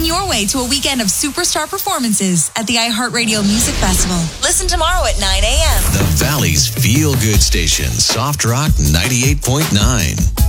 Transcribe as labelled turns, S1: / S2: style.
S1: your way to a weekend of superstar performances at the iHeartRadio Music Festival. Listen tomorrow at 9 a.m.
S2: The Valley's feel-good station, Soft Rock 98.9.